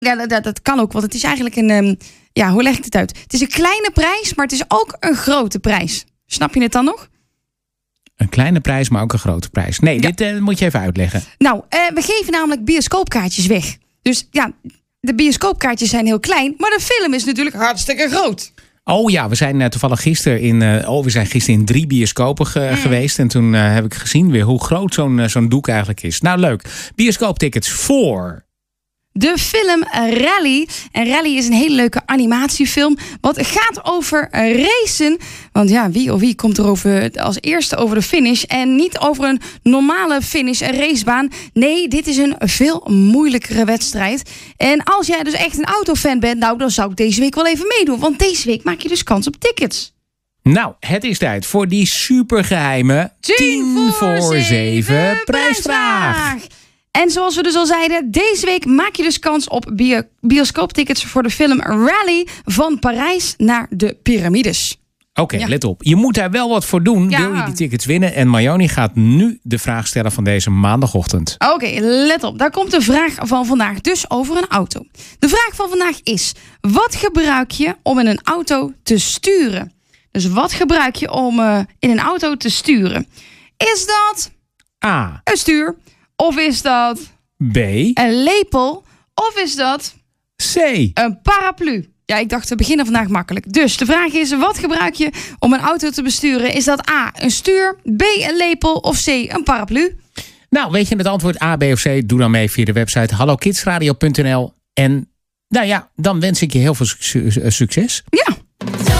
Ja, dat kan ook, want het is eigenlijk een... hoe leg ik het uit? Het is een kleine prijs, maar het is ook een grote prijs. Snap je het dan nog? Een kleine prijs, maar ook een grote prijs. Nee, ja. Dit moet je even uitleggen. Nou, we geven namelijk bioscoopkaartjes weg. Dus ja, de bioscoopkaartjes zijn heel klein, maar de film is natuurlijk hartstikke groot. Oh ja, we zijn toevallig gisteren in 3 bioscopen geweest. En toen heb ik gezien weer hoe groot zo'n doek eigenlijk is. Nou, leuk. Bioscooptickets voor... de film Rally. En Rally is een hele leuke animatiefilm. Wat gaat over racen. Want ja, wie komt er als eerste over de finish. En niet over een normale finish, een racebaan. Nee, dit is een veel moeilijkere wedstrijd. En als jij dus echt een autofan bent, nou, dan zou ik deze week wel even meedoen. Want deze week maak je dus kans op tickets. Nou, het is tijd voor die supergeheime 10 voor 7 prijsvraag. En zoals we dus al zeiden, deze week maak je dus kans op bioscooptickets voor de film Rally van Parijs naar de Pyramides. Oké, let op. Je moet daar wel wat voor doen. Ja. Wil je die tickets winnen? En Marjoni gaat nu de vraag stellen van deze maandagochtend. Oké, let op. Daar komt de vraag van vandaag dus over een auto. De vraag van vandaag is: wat gebruik je om in een auto te sturen? Dus wat gebruik je om in een auto te sturen? Is dat A, een stuur? Of is dat B, een lepel? Of is dat C, een paraplu? Ja, ik dacht we beginnen vandaag makkelijk. Dus de vraag is, wat gebruik je om een auto te besturen? Is dat A, een stuur, B, een lepel of C, een paraplu? Nou, weet je het antwoord A, B of C? Doe dan mee via de website hallokidsradio.nl. En nou ja, dan wens ik je heel veel succes. Ja.